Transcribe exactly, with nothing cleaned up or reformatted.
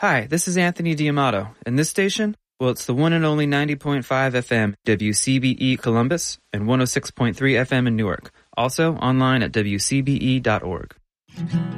Hi, this is Anthony D'Amato, and this station, well, it's the one and only ninety point five F M W C B E Columbus and one oh six point three F M in Newark. Also online at W C B E dot org.